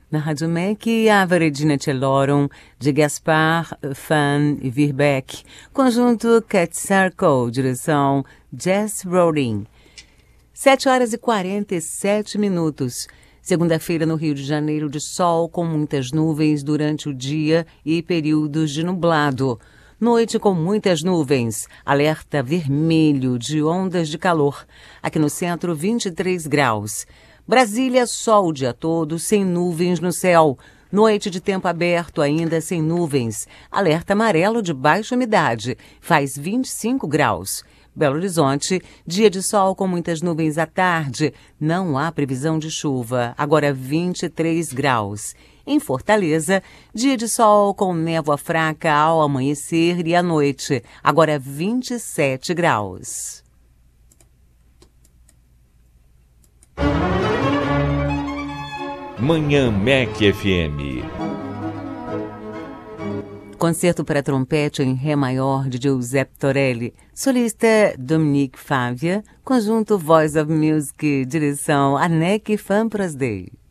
Na Rádio MEC, a Veredina Celorum, de Gaspar Van Virbeck, conjunto Cat Circle, direção Jess Rodin. 7h47. Segunda-feira no Rio de Janeiro, de sol com muitas nuvens durante o dia e períodos de nublado. Noite com muitas nuvens, alerta vermelho de ondas de calor. Aqui no centro, 23 graus. Brasília, sol o dia todo, sem nuvens no céu. Noite de tempo aberto, ainda sem nuvens. Alerta amarelo de baixa umidade, faz 25 graus. Belo Horizonte, dia de sol com muitas nuvens à tarde. Não há previsão de chuva, agora 23 graus. Em Fortaleza, dia de sol com névoa fraca ao amanhecer e à noite, agora 27 graus. Manhã MEC FM. Concerto para trompete em Ré maior de Giuseppe Torelli. Solista Dominique Fávia. Conjunto Voice of Music. Direção Anneke van Prosdey.